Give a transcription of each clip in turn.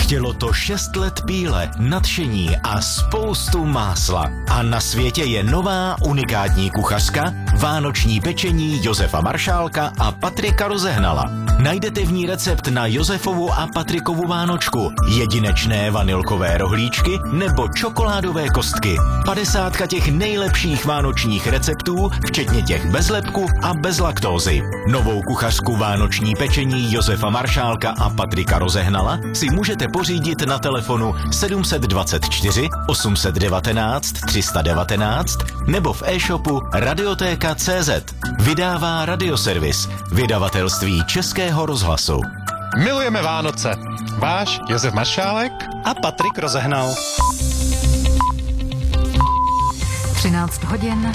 Chtělo to 6 let píle, nadšení a spoustu másla. A na světě je nová unikátní kuchařka, vánoční pečení Josefa Maršálka a Patrika Rozehnala. Najdete v ní recept na Josefovu a Patrikovu vánočku, jedinečné vanilkové rohlíčky nebo čokoládové kostky. 50 těch nejlepších vánočních receptů, včetně těch bez lepku a bez laktózy. Novou kuchařku vánoční pečení Josefa Maršálka a Patrika Rozehnala si můžete pořídit na telefonu 724 819 319 nebo v e-shopu Radiotéka.cz. Vydává Radioservis, vydavatelství Českého rozhlasu. Milujeme Vánoce. Váš Josef Maršálek a Patrik Rozehnal. 13 hodin.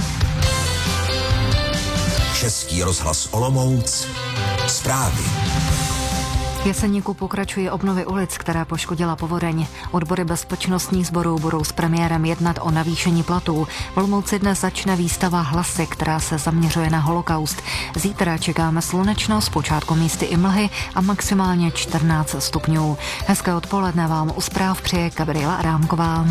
Český rozhlas Olomouc. Zprávy. V Jeseníku pokračuje obnovy ulic, která poškodila povodeň. Odbory bezpečnostních sborů budou s premiérem jednat o navýšení platů. V Olomouci dnes začne výstava Hlasy, která se zaměřuje na holokaust. Zítra čekáme slunečno, zpočátku místy i mlhy a maximálně 14 stupňů. Hezké odpoledne vám u zpráv přeje Gabriela Adámková.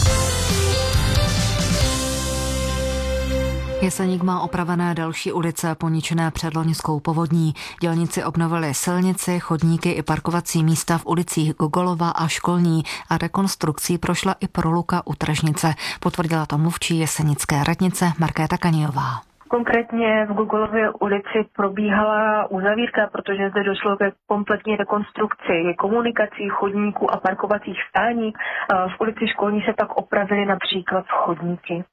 Jeseník má opravené další ulice poničené předloňskou povodní. Dělníci obnovili silnici, chodníky i parkovací místa v ulicích Gogolova a Školní a rekonstrukcí prošla i proluka u Tržnice. Potvrdila to mluvčí jesenické radnice Markéta Kanijová. Konkrétně v Gogolově ulici probíhala uzavírka, protože zde došlo ke kompletní rekonstrukci komunikací, chodníků a parkovacích stání. V ulici Školní se pak opravily například chodníky.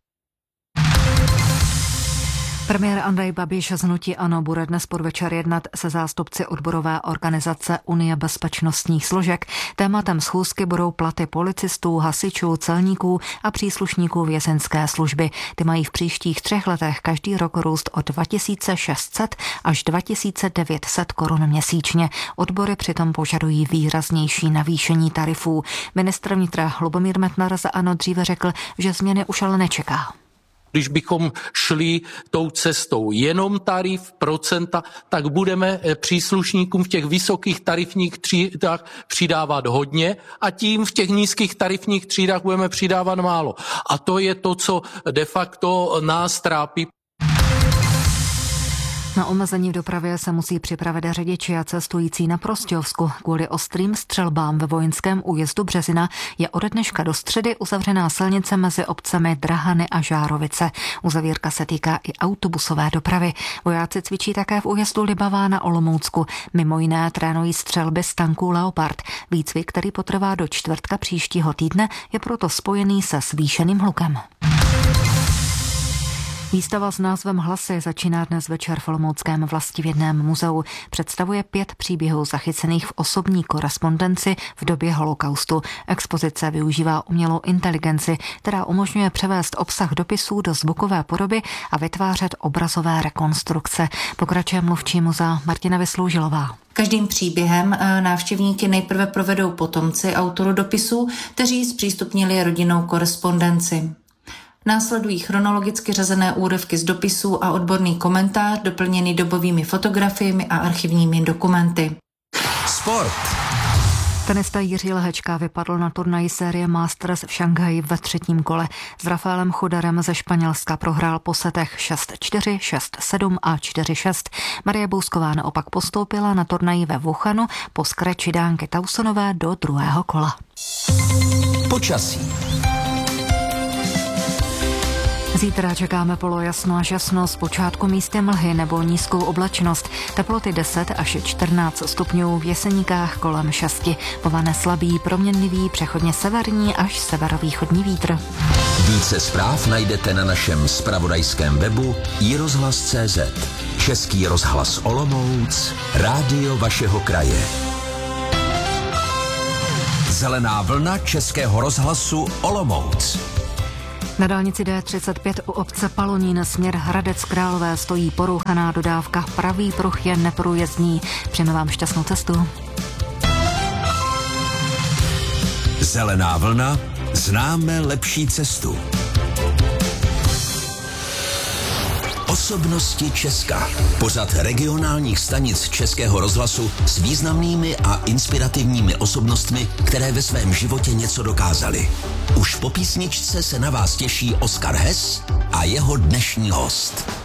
Premiér Andrej Babiš z hnutí ANO bude dnes podvečer jednat se zástupci odborové organizace Unie bezpečnostních složek. Tématem schůzky budou platy policistů, hasičů, celníků a příslušníků vězeňské služby. Ty mají v příštích 3 letech každý rok růst o 2600 až 2900 korun měsíčně. Odbory přitom požadují výraznější navýšení tarifů. Ministr vnitra Lubomír Metnar za ANO dříve řekl, že změny už ale nečeká. Když bychom šli tou cestou jenom tarif, procenta, tak budeme příslušníkům v těch vysokých tarifních třídách přidávat hodně a tím v těch nízkých tarifních třídách budeme přidávat málo. A to je to, co de facto nás trápí. Na omezení v dopravě se musí připravit řidiči a cestující na Prostějovsku. Kvůli ostrým střelbám ve vojenském újezdu Březina je ode dneška do středy uzavřená silnice mezi obcemi Drahany a Žárovice. Uzavírka se týká i autobusové dopravy. Vojáci cvičí také v újezdu Libavá na Olomoucku. Mimo jiné trénují střelby z tanků Leopard. Výcvik, který potrvá do čtvrtka příštího týdne, je proto spojený se zvýšeným hlukem. Výstava s názvem Hlasy začíná dnes večer v Olomouckém vlastivědném muzeu. Představuje 5 příběhů zachycených v osobní korespondenci v době holokaustu. Expozice využívá umělou inteligenci, která umožňuje převést obsah dopisů do zvukové podoby a vytvářet obrazové rekonstrukce. Pokračuje mluvčí muzea Martina Vysloužilová. Každým příběhem návštěvníky nejprve provedou potomci autorů dopisů, kteří zpřístupnili rodinnou korespondenci. Následují chronologicky řazené úryvky z dopisů a odborný komentář doplněný dobovými fotografiemi a archivními dokumenty. Sport. Tenista Jiří Lehečka vypadl na turnaji série Masters v Šanghaji ve 3. kole. S Rafaelem Chuderem ze Španělska prohrál po setech 6-4, 6-7 a 4-6. Marie Bousková naopak postoupila na turnaji ve Wuhanu po skreči Dánky Tausonové do 2. kola. Počasí. Zítra čekáme polojasno až jasno, zpočátku místy mlhy nebo nízkou oblačnost. Teploty 10 až 14 stupňů, v Jeseníkách kolem 6. Povane slabý, proměnlivý, přechodně severní až severovýchodní vítr. Více zpráv najdete na našem zpravodajském webu iRozhlas.cz. Český rozhlas Olomouc, rádio vašeho kraje. Zelená vlna Českého rozhlasu Olomouc. Na dálnici D35 u obce Palonín směr Hradec Králové stojí porouchaná dodávka. Pravý pruh je neprůjezdný. Přejeme vám šťastnou cestu. Zelená vlna, známe lepší cestu. Osobnosti Česka. Pořad regionálních stanic Českého rozhlasu s významnými a inspirativními osobnostmi, které ve svém životě něco dokázali. Už po písničce se na vás těší Oskar Hess a jeho dnešní host.